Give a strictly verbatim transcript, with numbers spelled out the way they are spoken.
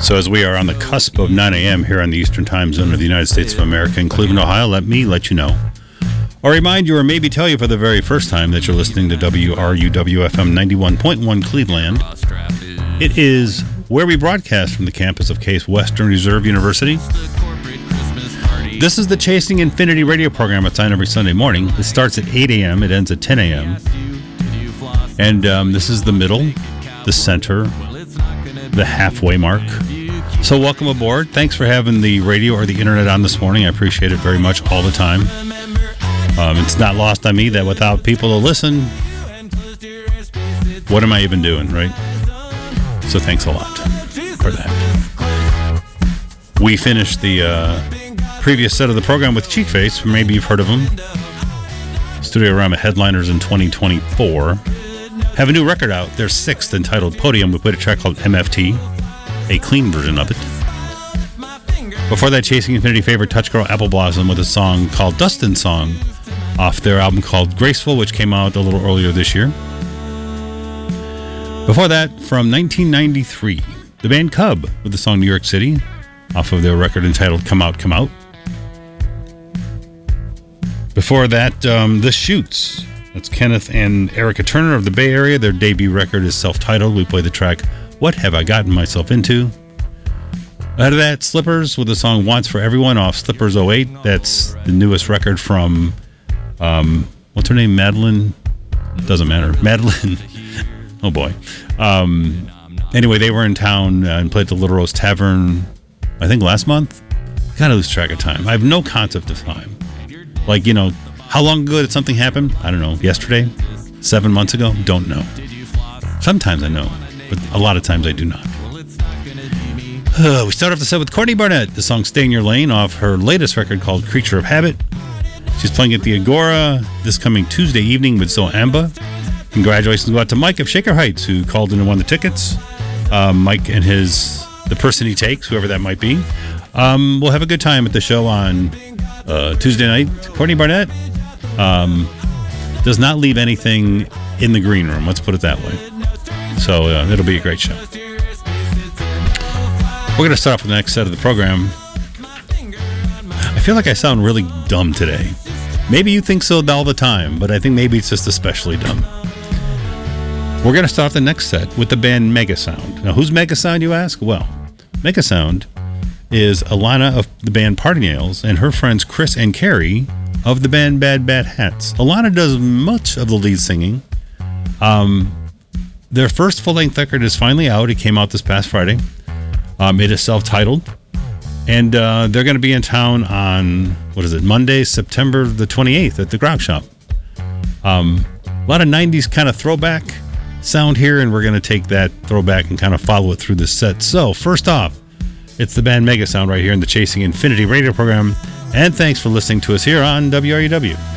So as we are on the cusp of nine a.m. here on the Eastern Time Zone of the United States of America in Cleveland, Ohio, let me let you know, or remind you, or maybe tell you for the very first time that you're listening to W R U W F M ninety-one point one Cleveland. It is where we broadcast from the campus of Case Western Reserve University. This is the Chasing Infinity radio program. It's on every Sunday morning. It starts at eight a.m. It ends at ten a.m. And um, this is the middle, the center, the halfway mark. So welcome aboard. Thanks for having the radio or the internet on this morning. I appreciate it very much all the time. Um, it's not lost on me that without people to listen, what am I even doing, right? So thanks a lot for that. We finished the uh, previous set of the program with Cheekface. Maybe you've heard of them. Studiorama headliners in twenty twenty-four. Have a new record out. Their sixth, entitled Podium. We played a track called M F T, a clean version of it. Before that, Chasing Infinity favorite Touch Girl Apple Blossom with a song called Dustin's Song off their album called Graceful, which came out a little earlier this year. Before that, from nineteen ninety-three, the band Cub with the song New York City off of their record entitled Come Out, Come Out. Before that, um, The Shoots. That's Kenneth and Erica Turner of the Bay Area. Their debut record is self-titled. We play the track What Have I Gotten Myself Into? Out of that, Slippers with the song Wants for Everyone off Slippers oh eight. That's the newest record from, um, what's her name? Madeline? Doesn't matter. Madeline. Oh boy. Um, anyway, they were in town and played the Little Rose Tavern, I think last month. Gotta lose track of time. I have no concept of time. Like, you know, how long ago did something happen? I don't know. Yesterday? Seven months ago? Don't know. Sometimes I know, but a lot of times I do not. Uh, we start off the set with Courtney Barnett, the song Stay in Your Lane off her latest record called Creature of Habit. She's playing at the Agora this coming Tuesday evening with Zoe Amba. Congratulations go out to Mike of Shaker Heights, who called in and won the tickets. Uh, Mike and his, the person he takes, whoever that might be. Um, we'll have a good time at the show on uh, Tuesday night. Courtney Barnett um, does not leave anything in the green room, let's put it that way. So uh, it'll be a great show. We're going to start off with the next set of the program. I feel like I sound really dumb today. Maybe you think so all the time, but I think maybe it's just especially dumb. We're going to start off the next set with the band Megasound. Now, who's Megasound, you ask? Well, Megasound is Alana of the band Party Nails and her friends Chris and Carrie of the band Bad Bad Hats. Alana does much of the lead singing. Um, their first full-length record is finally out. It came out this past Friday. Um, it is self-titled. And uh, they're going to be in town on, what is it, Monday, September the twenty-eighth at the Grog Shop. Um, a lot of nineties kind of throwback sound here, and we're going to take that throwback and kind of follow it through this set. So, first off, it's the band Megasound right here in the Chasing Infinity radio program. And thanks for listening to us here on W R U W.